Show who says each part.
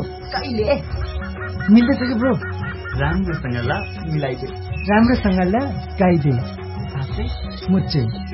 Speaker 1: कहिले
Speaker 2: मिल्दैछ कि ब्रो?
Speaker 1: राम्रोसँग ल मिलाइदे।
Speaker 2: राम्रोसँग ल गाइदे।
Speaker 1: साँच्चै
Speaker 2: मुच्चै